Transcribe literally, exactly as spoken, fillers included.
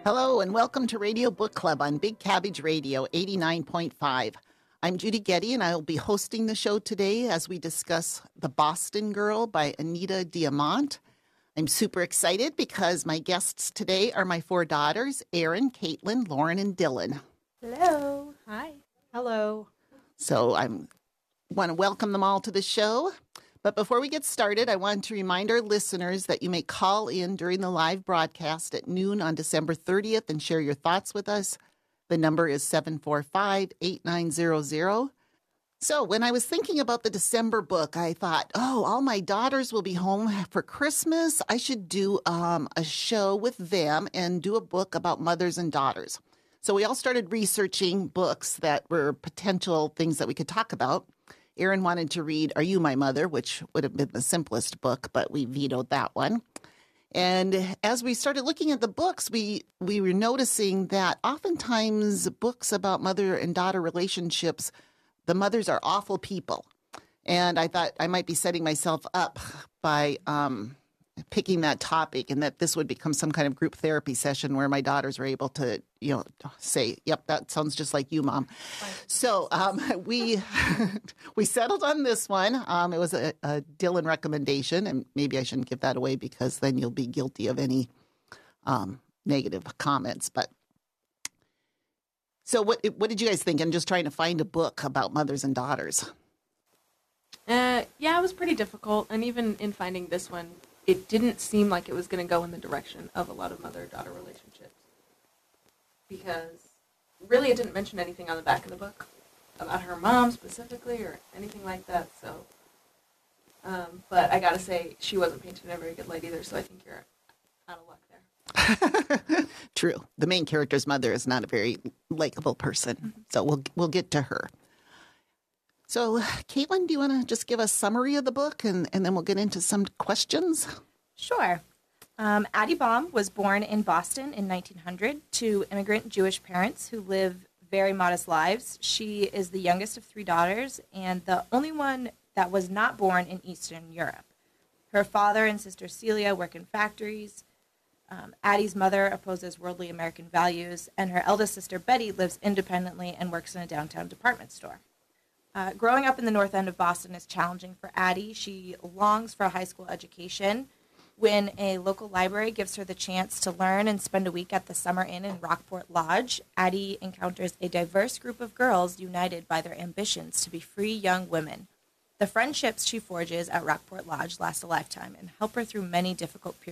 Hello and welcome to Radio Book Club on Big Cabbage Radio eighty-nine point five. I'm Judy Getty and I will be hosting the show today as we discuss The Boston Girl by Anita Diamant. I'm super excited because my guests today are my four daughters, Erin, Caitlin, Lauren, and Dylan. Hello. Hi. Hello. So I want to welcome them all to the show. But before we get started, I want to remind our listeners that you may call in during the live broadcast at noon on December thirtieth and share your thoughts with us. The number is seven four five, eight nine zero zero. So when I was thinking about the December book, I thought, oh, all my daughters will be home for Christmas. I should do um, a show with them and do a book about mothers and daughters. So we all started researching books that were potential things that we could talk about. Erin wanted to read Are You My Mother, which would have been the simplest book, but we vetoed that one. And as we started looking at the books, we, we were noticing that oftentimes books about mother and daughter relationships, the mothers are awful people. And I thought I might be setting myself up by um, picking that topic and that this would become some kind of group therapy session where my daughters were able to, you know, say, yep, that sounds just like you, Mom. So um, we we settled on this one. Um, it was a, a Dylan recommendation, and maybe I shouldn't give that away because then you'll be guilty of any um, negative comments. But so what what did you guys think? I'm just trying to find a book about mothers and daughters. Uh, yeah, it was pretty difficult. And even in finding this one, it didn't seem like it was going to go in the direction of a lot of mother-daughter relationships. Because really it didn't mention anything on the back of the book about her mom specifically or anything like that. So, um, but I got to say, she wasn't painted in a very good light either, so I think you're out of luck there. True. The main character's mother is not a very likable person, mm-hmm. so we'll we'll get to her. So, Caitlin, do you want to just give a summary of the book, and, and then we'll get into some questions? Sure. Um, Addie Baum was born in Boston in nineteen hundred to immigrant Jewish parents who live very modest lives. She is the youngest of three daughters and the only one that was not born in Eastern Europe. Her father and sister Celia work in factories. Um, Addie's mother opposes worldly American values, and her eldest sister Betty lives independently and works in a downtown department store. Uh, growing up in the North End of Boston is challenging for Addie. She longs for a high school education. When a local library gives her the chance to learn and spend a week at the Summer Inn in Rockport Lodge, Addie encounters a diverse group of girls united by their ambitions to be free young women. The friendships she forges at Rockport Lodge last a lifetime and help her through many difficult periods.